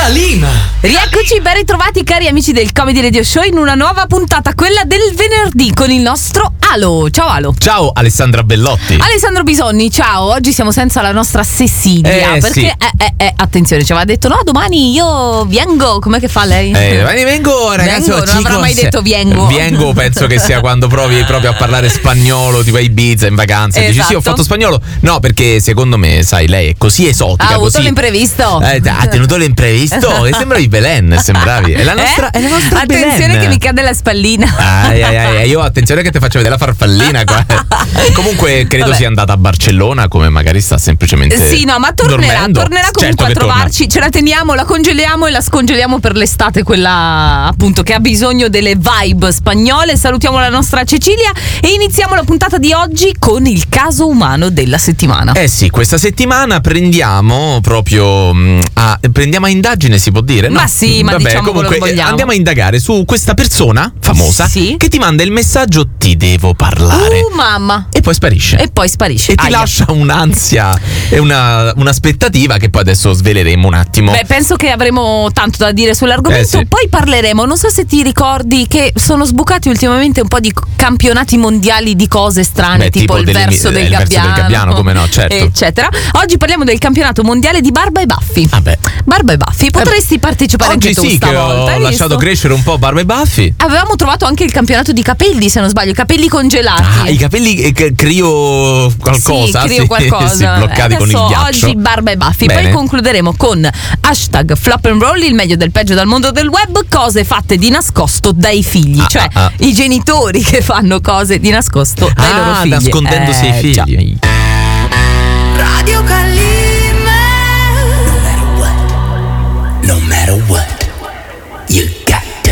Adrenalina. Rieccoci, ben ritrovati cari amici del Comedy Radio Show in una nuova puntata, quella del venerdì, con il nostro Alo. Ciao Alo. Ciao Alessandra Bellotti. Alessandro Bisonni, ciao. Oggi siamo senza la nostra Cecilia, perché attenzione, ci aveva detto no, domani io vengo. Com'è che fa lei? Domani vengo, ragazzi. Non avrà mai detto vengo. Vengo penso che sia quando provi proprio a parlare spagnolo, tipo a Ibiza in vacanza. Esatto. Dici sì, ho fatto spagnolo. No, perché secondo me, sai, lei è così esotica. Ha avuto così... l'imprevisto. Ha tenuto l'imprevisto. E sembravi Belen, sembravi. È la nostra attenzione Belen. Che mi cade la spallina. Io attenzione che ti faccio vedere la farfallina qua. Comunque credo sia andata a Barcellona, come magari sta semplicemente sì, no, ma tornerà comunque a trovarci. Torna. Ce la teniamo, la congeliamo e la scongeliamo per l'estate, quella appunto che ha bisogno delle vibe spagnole. Salutiamo la nostra Cecilia e iniziamo la puntata di oggi con il caso umano della settimana. Sì, questa settimana prendiamo proprio prendiamo a indagine, si può dire? No? Ma sì, ma diciamo comunque quello che vogliamo. andiamo a indagare su questa persona famosa che ti manda il messaggio ti devo parlare. Mamma. E poi sparisce. E ti lascia un'ansia e un'aspettativa che poi adesso sveleremo un attimo. Beh, penso che avremo tanto da dire sull'argomento. Sì. Poi parleremo, non so se ti ricordi che sono sbucati ultimamente un po' di campionati mondiali di cose strane, tipo il verso del gabbiano, come no, certo, eccetera. Oggi parliamo del campionato mondiale di barba e baffi. Barba e baffi, potresti partecipare oggi anche tu sì, stavolta. che ho lasciato crescere un po' barba e baffi. Avevamo trovato anche il campionato di capelli, se non sbaglio, i capelli congelati. I capelli crio qualcosa. Sì, qualcosa. Sì, bloccati con il ghiaccio. Oggi barba e baffi. Bene. Poi concluderemo con hashtag flop and roll, il meglio del peggio dal mondo del web, cose fatte di nascosto dai figli, cioè i genitori che fanno cose di nascosto dai loro figli. Nascondendosi ai figli. Radio Cali.